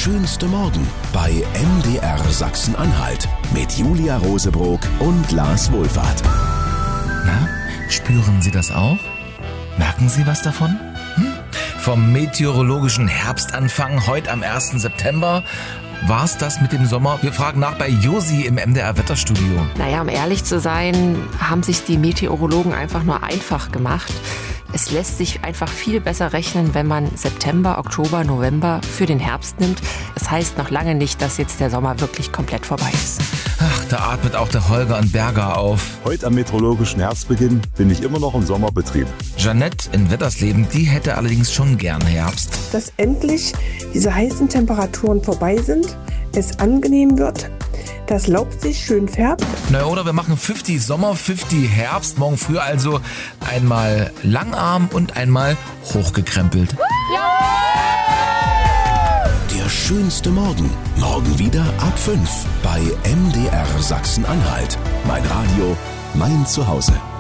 schönste Morgen bei MDR Sachsen-Anhalt mit Julia Rosebrock und Lars Wohlfahrt. Na, spüren Sie das auch? Merken Sie was davon? Vom meteorologischen Herbstanfang heute am 1. September. War's das mit dem Sommer? Wir fragen nach bei Josi im MDR-Wetterstudio. Naja, um ehrlich zu sein, haben sich die Meteorologen einfach nur einfach gemacht. Es lässt sich einfach viel besser rechnen, wenn man September, Oktober, November für den Herbst nimmt. Es heißt noch lange nicht, dass jetzt der Sommer wirklich komplett vorbei ist. Ach, da atmet auch der Holger und Berger auf. Heute am meteorologischen Herbstbeginn bin ich immer noch im Sommerbetrieb. Jeanette in Wettersleben, die hätte allerdings schon gern Herbst. Dass endlich diese heißen Temperaturen vorbei sind, es angenehm wird, das Laub sich schön färbt. Na, oder wir machen 50 Sommer, 50 Herbst. Morgen früh also einmal Langarm und einmal hochgekrempelt. Der schönste Morgen. Morgen wieder ab 5 bei MDR Sachsen-Anhalt. Mein Radio, mein Zuhause.